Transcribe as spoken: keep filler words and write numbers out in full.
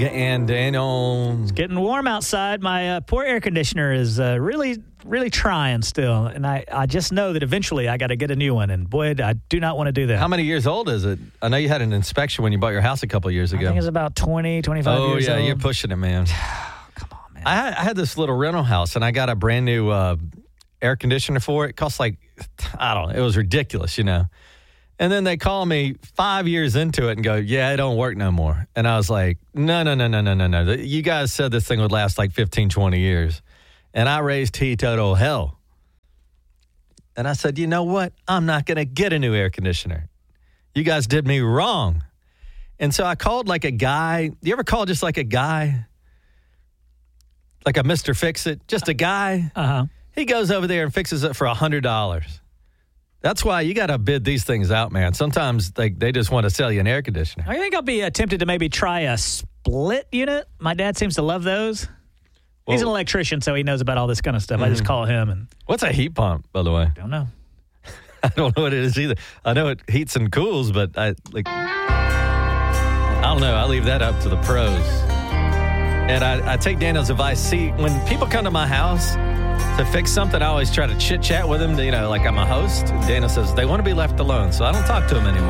And Daniel. It's getting warm outside. My uh, poor air conditioner is uh, really, really trying still. And I, I just know that eventually I got to get a new one. And boy, I do not want to do that. How many years old is it? I know you had an inspection when you bought your house a couple of years ago. I think it's about twenty, twenty-five oh, years yeah, old. You're pushing it, man. Come on, man. I had, I had this little rental house, and I got a brand new uh, air conditioner for it. It cost like, I don't know, it was ridiculous, you know. And then they call me five years into it and go, yeah, it don't work no more. And I was like, no, no, no, no, no, no, no. You guys said this thing would last like fifteen, twenty years. And I raised teetotal hell. And I said, you know what? I'm not going to get a new air conditioner. You guys did me wrong. And so I called like a guy. You ever call just like a guy? Like a Mister Fix-It? Just a guy? Uh-huh. He goes over there and fixes it for one hundred dollars. That's why you got to bid these things out, man. Sometimes they, they just want to sell you an air conditioner. I think I'll be uh, tempted to maybe try a split unit. My dad seems to love those. Well, He's an electrician, so he knows about all this kind of stuff. Mm-hmm. I just call him and... What's a heat pump, by the way? Don't know. I don't know what it is either. I know it heats and cools, but I like... I don't know. I leave that up to the pros. And I, I take Daniel's advice. See, when people come to my house to fix something, I always try to chit-chat with them, to, you know, like I'm a host. Daniel says they want to be left alone, so I don't talk to them anymore.